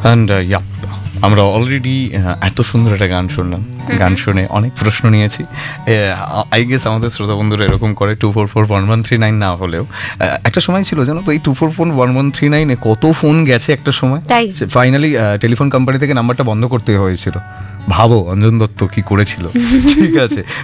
And আমরা already এত সুন্দর একটা গান শুনলাম, গান শুনে অনেক প্রশ্ন নিয়েছি। আই গেস আমাদের শ্রোতা বন্ধুরা এরকম করে 244139 না হলেও একটা সময় ছিল জানো তো, এই 244139 কত ফোন গেছে একটা সময়। তাই ফাইনালি টেলিফোন কোম্পানি থেকে নাম্বারটা বন্ধ করতে হয়েছিল। ভাবো অঞ্জন দত্ত কি করেছিল। ঠিক আছে,